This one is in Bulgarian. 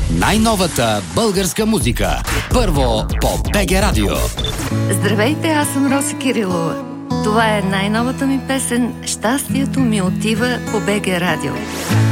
Най-новата българска музика. Първо по БГ Радио. Здравейте, аз съм Роси Кирилова. Това е най-новата ми песен «Щастието ми отива» по БГ Радио.